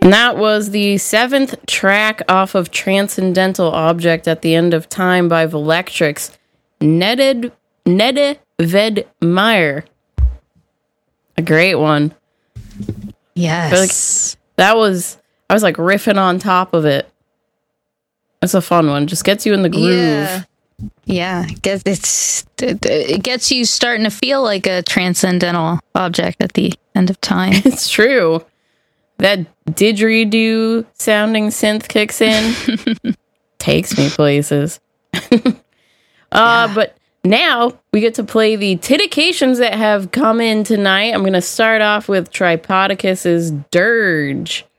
And that was the 7th track off of Transcendental Object at the End of Time by Velectrix. Nede Vedmeyer. A great one. Yes. I was like riffing on top of it. It's a fun one. Just gets you in the groove. Yeah. It gets you starting to feel like a transcendental object at the end of time. It's true. That didgeridoo sounding synth kicks in. Takes me places. But now we get to play the Titications that have come in tonight. I'm going to start off with Tripodicus's Dirge.